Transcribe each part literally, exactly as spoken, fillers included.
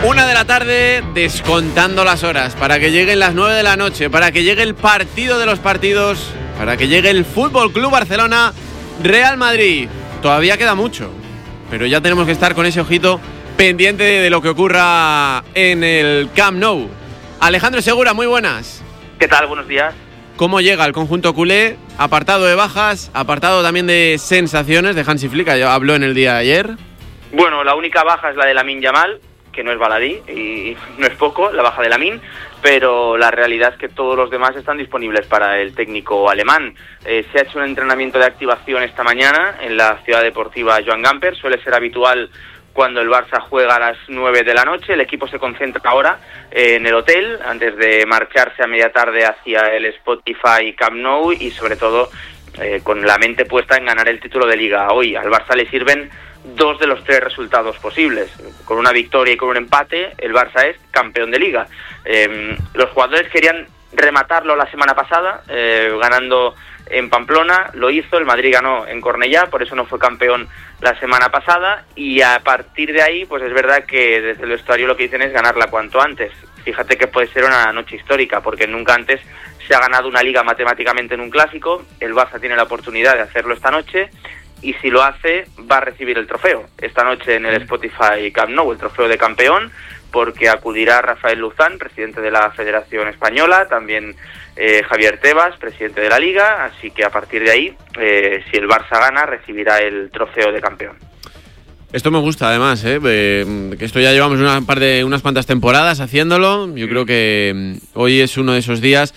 Una de la tarde, descontando las horas para que lleguen las nueve de la noche, para que llegue el partido de los partidos, para que llegue el Fútbol Club Barcelona Real Madrid. Todavía queda mucho, pero ya tenemos que estar con ese ojito pendiente de lo que ocurra en el Camp Nou. Alejandro Segura, muy buenas. ¿Qué tal? Buenos días. ¿Cómo llega el conjunto culé? Apartado de bajas, apartado también de sensaciones de Hansi Flick, ya habló en el día de ayer. Bueno, la única baja es la de Lamine Yamal, que no es baladí y no es poco, la baja de Lamine, pero la realidad es que todos los demás están disponibles para el técnico alemán. Eh, se ha hecho un entrenamiento de activación esta mañana en la ciudad deportiva Joan Gamper, suele ser habitual cuando el Barça juega a las nueve de la noche. El equipo se concentra ahora eh, en el hotel, antes de marcharse a media tarde hacia el Spotify Camp Nou y sobre todo eh, con la mente puesta en ganar el título de Liga. Hoy al Barça le sirven dos de los tres resultados posibles. Con una victoria y con un empate, el Barça es campeón de Liga. Eh, los jugadores querían rematarlo la semana pasada, eh, ganando en Pamplona, lo hizo, el Madrid ganó en Cornellá, por eso no fue campeón la semana pasada, y a partir de ahí, pues es verdad que desde el vestuario lo que dicen es ganarla cuanto antes. Fíjate que puede ser una noche histórica, porque nunca antes se ha ganado una Liga matemáticamente en un clásico. El Barça tiene la oportunidad de hacerlo esta noche, y si lo hace, va a recibir el trofeo esta noche en el Spotify Camp Nou, el trofeo de campeón, porque acudirá Rafael Luzán, presidente de la Federación Española, también eh, Javier Tebas, presidente de la Liga, así que a partir de ahí, eh, si el Barça gana, recibirá el trofeo de campeón. Esto me gusta además, ¿eh? Eh, que esto ya llevamos una par de, unas cuantas temporadas haciéndolo. Yo creo que eh, hoy es uno de esos días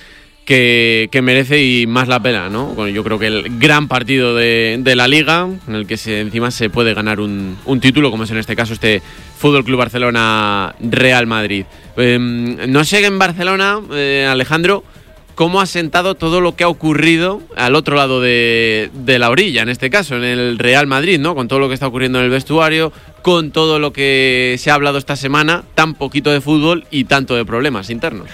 que, que merece y más la pena, ¿no? Bueno, yo creo que el gran partido de, de la Liga, en el que se, encima se puede ganar un, un título, como es en este caso este Fútbol Club Barcelona Real Madrid. Eh, no sé en Barcelona, eh, Alejandro, cómo ha sentado todo lo que ha ocurrido al otro lado de, de la orilla, en este caso, en el Real Madrid, ¿no? Con todo lo que está ocurriendo en el vestuario, con todo lo que se ha hablado esta semana, tan poquito de fútbol y tanto de problemas internos.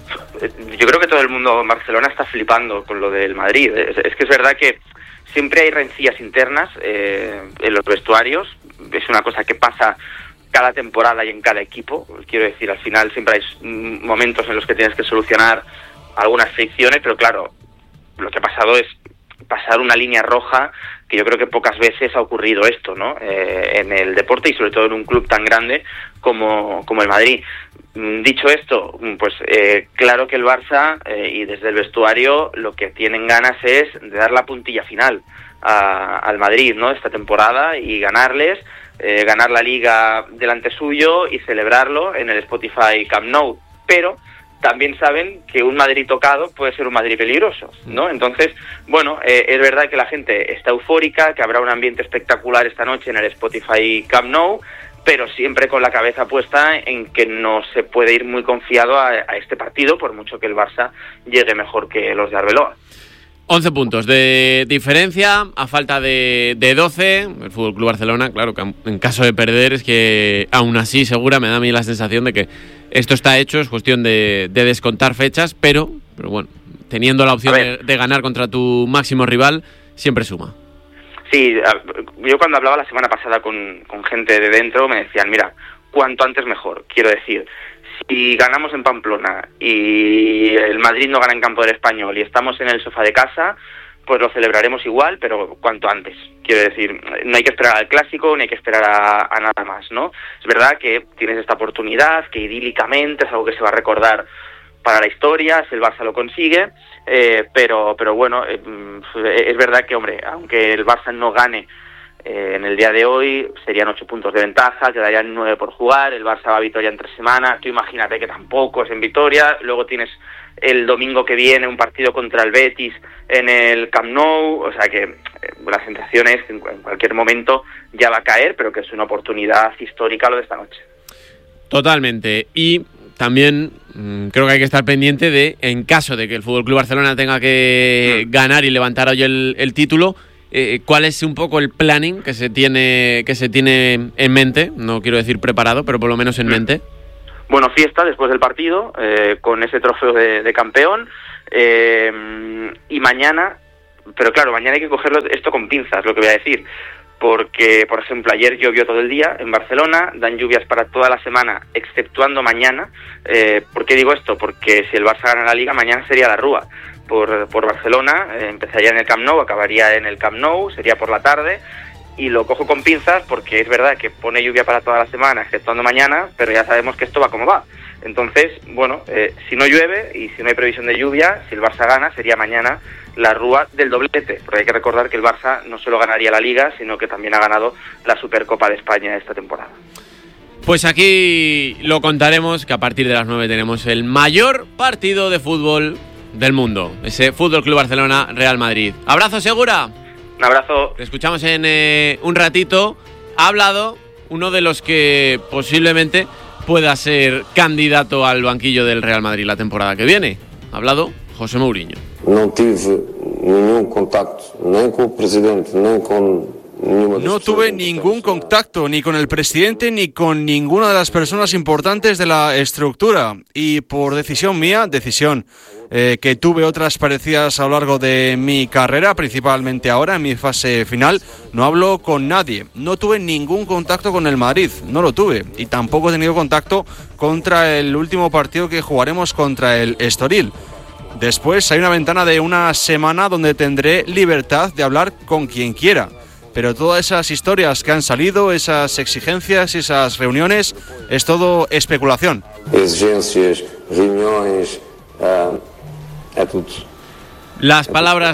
Yo creo que todo el mundo en Barcelona está flipando con lo del Madrid. Es, es que es verdad que siempre hay rencillas internas eh, en los vestuarios. Es una cosa que pasa cada temporada y en cada equipo. Quiero decir, al final siempre hay momentos en los que tienes que solucionar algunas fricciones, pero claro, lo que ha pasado es pasar una línea roja que yo creo que pocas veces ha ocurrido esto, ¿no? Eh, en el deporte y sobre todo en un club tan grande como, como el Madrid. Dicho esto, pues eh, claro que el Barça eh, y desde el vestuario lo que tienen ganas es de dar la puntilla final a, al Madrid, ¿no? Esta temporada y ganarles, eh, ganar la Liga delante suyo y celebrarlo en el Spotify Camp Nou. Pero también saben que un Madrid tocado puede ser un Madrid peligroso, ¿no? Entonces, bueno, eh, es verdad que la gente está eufórica, que habrá un ambiente espectacular esta noche en el Spotify Camp Nou, pero siempre con la cabeza puesta en que no se puede ir muy confiado a, a este partido, por mucho que el Barça llegue mejor que los de Arbeloa. once puntos de diferencia, a falta de, de doce. El F C Barcelona, claro, que en caso de perder es que aún así, Segura, me da a mí la sensación de que esto está hecho, es cuestión de, de descontar fechas, pero, pero bueno, teniendo la opción de, de ganar contra tu máximo rival, siempre suma. Sí, yo cuando hablaba la semana pasada con, con gente de dentro me decían, mira, cuanto antes mejor. Quiero decir, si ganamos en Pamplona y el Madrid no gana en Campo del Español y estamos en el sofá de casa, pues lo celebraremos igual, pero cuanto antes. Quiero decir, no hay que esperar al clásico, ni hay que esperar a, a nada más, ¿no? Es verdad que tienes esta oportunidad, que idílicamente es algo que se va a recordar para la historia, si el Barça lo consigue, eh, pero pero bueno, eh, es verdad que, hombre, aunque el Barça no gane eh, en el día de hoy, serían ocho puntos de ventaja, quedarían nueve por jugar, el Barça va a Vitoria en tres semanas, tú imagínate que tampoco es en Vitoria, luego tienes el domingo que viene un partido contra el Betis en el Camp Nou, o sea que eh, la sensación es que en cualquier momento ya va a caer, pero que es una oportunidad histórica lo de esta noche. Totalmente, y también mmm, creo que hay que estar pendiente de, en caso de que el F C Barcelona tenga que mm. ganar y levantar hoy el, el título, eh, ¿cuál es un poco el planning que se tiene que se tiene en mente? No quiero decir preparado, pero por lo menos en mm. mente. Bueno, fiesta después del partido, eh, con ese trofeo de, de campeón, eh, y mañana, pero claro, mañana hay que cogerlo esto con pinzas, lo que voy a decir, porque, por ejemplo, ayer llovió todo el día en Barcelona, dan lluvias para toda la semana, exceptuando mañana. Eh, ¿Por qué digo esto? Porque si el Barça gana la Liga, mañana sería la Rúa por, por Barcelona, eh, empezaría en el Camp Nou, acabaría en el Camp Nou, sería por la tarde, y lo cojo con pinzas porque es verdad que pone lluvia para toda la semana, exceptuando mañana, pero ya sabemos que esto va como va. Entonces, bueno, eh, si no llueve y si no hay previsión de lluvia, si el Barça gana, sería mañana la Rúa del doblete, porque hay que recordar que el Barça no solo ganaría la Liga, sino que también ha ganado la Supercopa de España esta temporada. Pues aquí lo contaremos, que a partir de las nueve tenemos el mayor partido de fútbol del mundo, ese Fútbol Club Barcelona Real Madrid. ¡Abrazo, Segura! Un abrazo. Te escuchamos en eh, un ratito. Ha hablado uno de los que posiblemente pueda ser candidato al banquillo del Real Madrid la temporada que viene. Ha hablado José Mourinho. No tuve ningún contacto, ni con el presidente, ni con... No tuve ningún contacto ni con el presidente ni con ninguna de las personas importantes de la estructura, y por decisión mía, decisión eh, que tuve otras parecidas a lo largo de mi carrera, principalmente ahora en mi fase final, no hablo con nadie. No tuve ningún contacto con el Madrid, no lo tuve, y tampoco he tenido contacto contra el último partido que jugaremos contra el Estoril. Después hay una ventana de una semana donde tendré libertad de hablar con quien quiera. Pero todas esas historias que han salido, esas exigencias, esas reuniones, es todo especulación. Exigencias, reuniones, uh, é tudo. Las palabras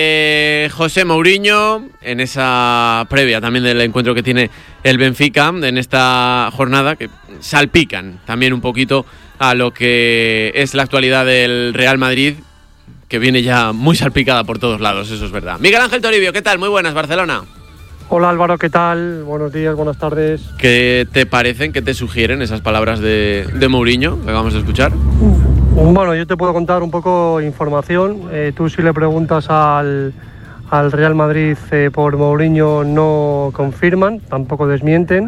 de José Mourinho en esa previa también del encuentro que tiene el Benfica en esta jornada, que salpican también un poquito a lo que es la actualidad del Real Madrid, que viene ya muy salpicada por todos lados, eso es verdad. Miguel Ángel Toribio, ¿qué tal? Muy buenas, Barcelona. Hola Álvaro, ¿qué tal? Buenos días, buenas tardes. ¿Qué te parecen, qué te sugieren esas palabras de, de Mourinho que acabamos de escuchar? Bueno, yo te puedo contar un poco información. Eh, tú si le preguntas al, al Real Madrid eh, por Mourinho no confirman, tampoco desmienten.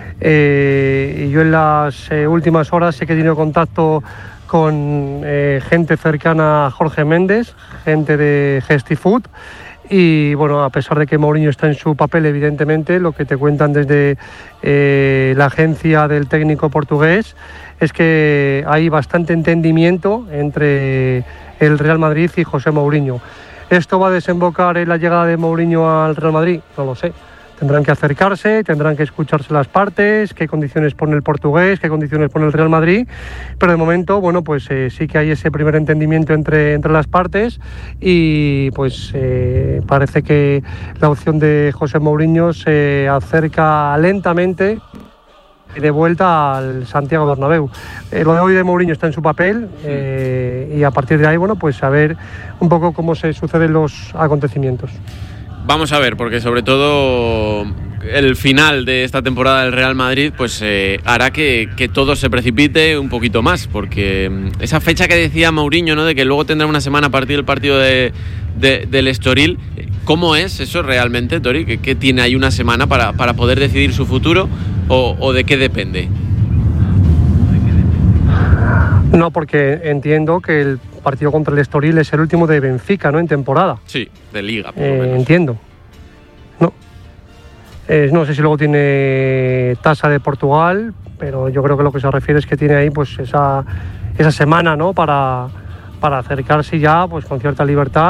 Eh, y yo en las eh, últimas horas sé que he tenido contacto con eh, gente cercana a Jorge Méndez, gente de Gestifood. Y bueno, a pesar de que Mourinho está en su papel, evidentemente, lo que te cuentan desde eh, la agencia del técnico portugués es que hay bastante entendimiento entre el Real Madrid y José Mourinho. ¿Esto va a desembocar en la llegada de Mourinho al Real Madrid? No lo sé. Tendrán que acercarse, tendrán que escucharse las partes, qué condiciones pone el portugués, qué condiciones pone el Real Madrid, pero de momento, bueno, pues eh, sí que hay ese primer entendimiento entre, entre las partes y pues eh, parece que la opción de José Mourinho se acerca lentamente de vuelta al Santiago Bernabéu. Eh, lo de hoy de Mourinho está en su papel eh, y a partir de ahí, bueno, pues a ver un poco cómo se suceden los acontecimientos. Vamos a ver, porque sobre todo el final de esta temporada del Real Madrid pues eh, hará que, que todo se precipite un poquito más, porque esa fecha que decía Mourinho, ¿no?, de que luego tendrá una semana a partir del partido de, de, del Estoril, ¿cómo es eso realmente, Tori? ¿Que, que tiene ahí una semana para, para poder decidir su futuro o, o de qué depende? No, porque entiendo que el partido contra el Estoril es el último de Benfica, ¿no?, en temporada. Sí, de Liga, por lo eh, menos. Entiendo. No. Eh, no sé si luego tiene tasa de Portugal, pero yo creo que lo que se refiere es que tiene ahí pues esa, esa semana, ¿no?, para, para acercarse ya pues con cierta libertad